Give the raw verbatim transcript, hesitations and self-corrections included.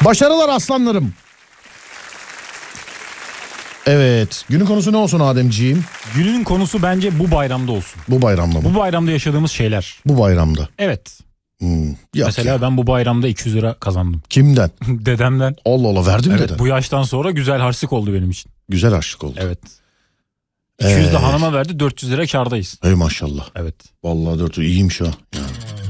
Başarılar aslanlarım. Evet. Günün konusu ne olsun Ademciğim? Günün konusu bence bu bayramda olsun. Bu bayramda mı? Bu bayramda yaşadığımız şeyler. Bu bayramda. Evet. Hmm, Mesela ya. ben bu bayramda iki yüz lira kazandım. Kimden? Dedemden. Allah Allah, verdim Evet, deden. bu yaştan sonra güzel harçlık oldu benim için. Güzel harçlık oldu. Evet. iki yüz de Ee, hanıma verdi, dört yüz lira kârdayız. Ey maşallah. Evet. Vallahi dört yüz iyiymiş ha. Yani.